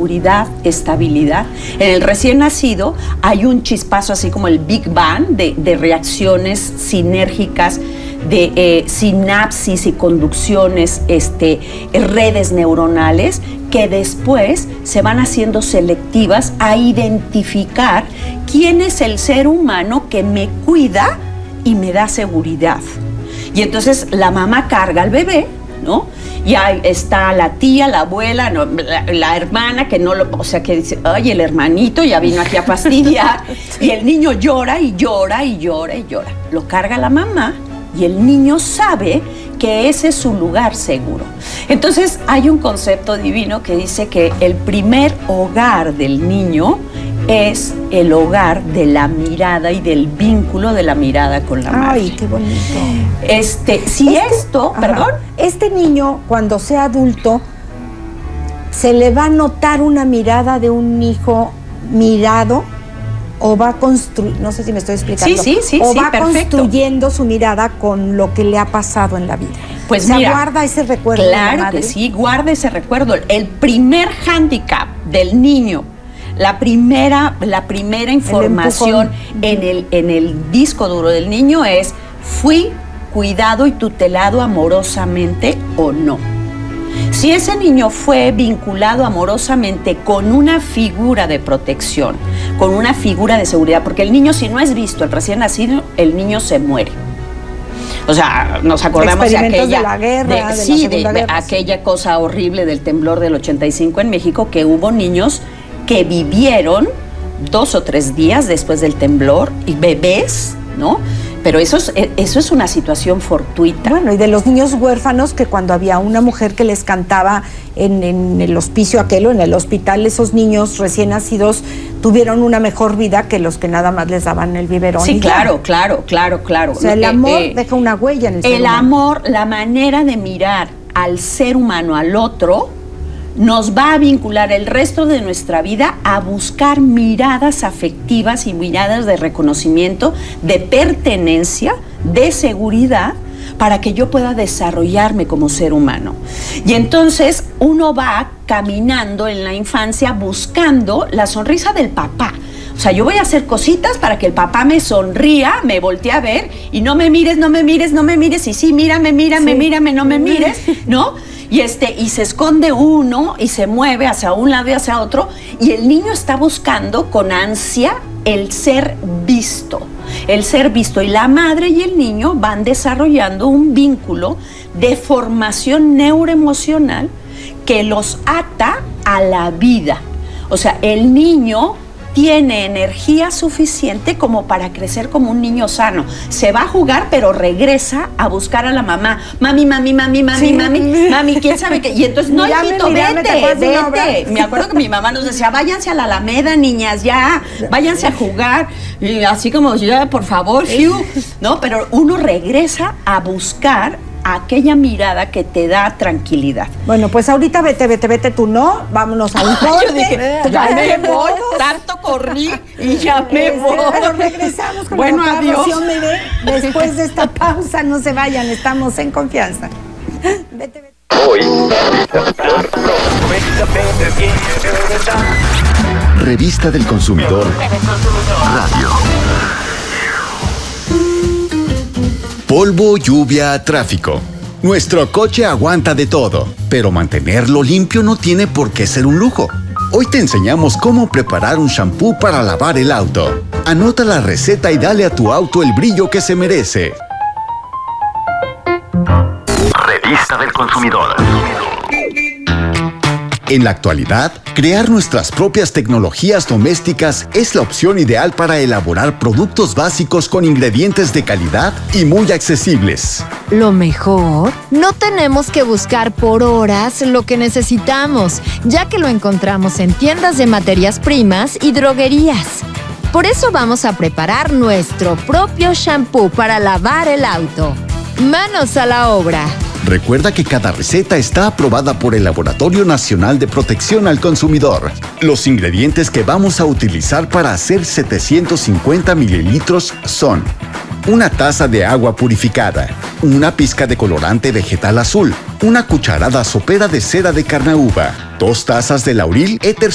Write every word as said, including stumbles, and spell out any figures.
seguridad, estabilidad. En el recién nacido hay un chispazo así como el Big Bang de, de reacciones sinérgicas, de eh, sinapsis y conducciones, este, redes neuronales que después se van haciendo selectivas a identificar quién es el ser humano que me cuida y me da seguridad. Y entonces la mamá carga al bebé, ¿no? Y ahí está la tía, la abuela, no, la, la hermana que no lo, o sea, que dice, ay, el hermanito ya vino aquí a fastidiar. Y el niño llora y llora y llora y llora. Lo carga la mamá y el niño sabe que ese es su lugar seguro. Entonces hay un concepto divino que dice que el primer hogar del niño es el hogar de la mirada y del vínculo de la mirada con la madre. Ay, qué bonito. Este, si este, esto, ajá, perdón. Este niño, cuando sea adulto, se le va a notar una mirada de un hijo mirado, o va a construir, no sé si me estoy explicando, sí, sí, sí, o sí, va perfecto. construyendo su mirada con lo que le ha pasado en la vida. Pues o sea, mira, guarda ese recuerdo. Claro de la madre. Que sí, guarda ese recuerdo. El primer hándicap del niño, la primera, la primera información en el, en el disco duro del niño es: ¿fui cuidado y tutelado amorosamente o no? Si ese niño fue vinculado amorosamente con una figura de protección, con una figura de seguridad, porque el niño, si no es visto, el recién nacido, el niño se muere. O sea, nos acordamos de aquella, de la guerra, de, de sí, la Segunda de, de Guerra, aquella cosa horrible del temblor del ochenta y cinco en México, que hubo niños que vivieron dos o tres días después del temblor, y bebés, ¿no? Pero eso es, eso es una situación fortuita. Bueno, y de los niños huérfanos, que cuando había una mujer que les cantaba en, en el hospicio aquel o en el hospital, esos niños recién nacidos tuvieron una mejor vida que los que nada más les daban el biberón. Sí, claro, claro, claro, claro. O sea, el amor eh, deja una huella en el ser El humano. amor, la manera de mirar al ser humano, al otro, nos va a vincular el resto de nuestra vida a buscar miradas afectivas y miradas de reconocimiento, de pertenencia, de seguridad, para que yo pueda desarrollarme como ser humano. Y entonces uno va caminando en la infancia buscando la sonrisa del papá. O sea, yo voy a hacer cositas para que el papá me sonría, me voltee a ver y no me mires, no me mires, no me mires, y sí, mírame, mírame, sí. mírame, no me mires, ¿no? Y, este, y se esconde uno y se mueve hacia un lado y hacia otro, y el niño está buscando con ansia el ser visto, el ser visto. Y la madre y el niño van desarrollando un vínculo de formación neuroemocional que los ata a la vida. O sea, el niño tiene energía suficiente como para crecer como un niño sano. Se va a jugar, pero regresa a buscar a la mamá. Mami, mami, mami, mami, sí. mami, mami, quién sabe qué. Y entonces, no, hijito, vete, vete. Me acuerdo que mi mamá nos decía, váyanse a la Alameda, niñas, ya, váyanse a jugar. Y así como, ya, por favor, fiu, ¿no? Pero uno regresa a buscar aquella mirada que te da tranquilidad. Bueno, pues ahorita vete, vete, vete, tú no, vámonos a un corte. Yo dije, ya me voy, tanto corrí y ya me este, voy. Pero regresamos con bueno, la adiós. Bebé. Después de esta pausa, no se vayan, estamos en confianza. Vete, vete. Hoy. Revista del Consumidor Radio. Polvo, lluvia, tráfico. Nuestro coche aguanta de todo, pero mantenerlo limpio no tiene por qué ser un lujo. Hoy te enseñamos cómo preparar un shampoo para lavar el auto. Anota la receta y dale a tu auto el brillo que se merece. Revista del Consumidor. En la actualidad, crear nuestras propias tecnologías domésticas es la opción ideal para elaborar productos básicos con ingredientes de calidad y muy accesibles. Lo mejor, no tenemos que buscar por horas lo que necesitamos, ya que lo encontramos en tiendas de materias primas y droguerías. Por eso vamos a preparar nuestro propio shampoo para lavar el auto. ¡Manos a la obra! Recuerda que cada receta está aprobada por el Laboratorio Nacional de Protección al Consumidor. Los ingredientes que vamos a utilizar para hacer setecientos cincuenta mililitros son: una taza de agua purificada, una pizca de colorante vegetal azul, una cucharada sopera de cera de carnaúba, dos tazas de lauril éter